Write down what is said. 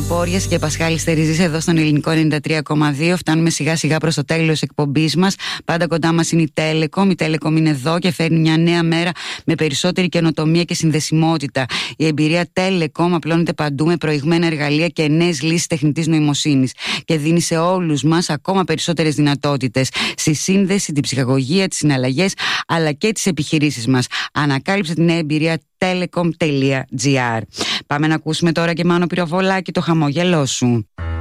Πόριας και Πασχάλης Στεριζής εδώ στον Ελληνικό 93,2. Φτάνουμε σιγά σιγά προς το τέλος εκπομπής μας. Πάντα κοντά μας είναι η Telecom. Η Telecom είναι εδώ και φέρνει μια νέα μέρα με περισσότερη καινοτομία και συνδεσιμότητα. Η εμπειρία Telecom απλώνεται παντού με προηγμένα εργαλεία και νέες λύσεις τεχνητής νοημοσύνης και δίνει σε όλους μας ακόμα περισσότερες δυνατότητες στη σύνδεση, την ψυχαγωγία, τις συναλλαγές αλλά και τις επιχειρήσεις μας. Ανακάλυψε την νέα εμπειρία telecom.gr. Πάμε να ακούσουμε τώρα και Μάνο Πυροβολάκη, το χαμόγελό σου.